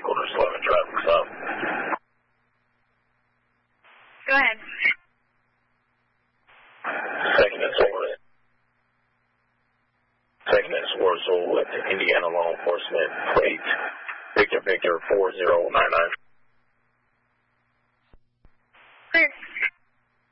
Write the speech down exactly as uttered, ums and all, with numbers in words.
vehicle. There's eleven traffic stop. Go ahead. Second and Source. Second and Source with Indiana law enforcement plate. Victor Victor four zero nine nine. Clear.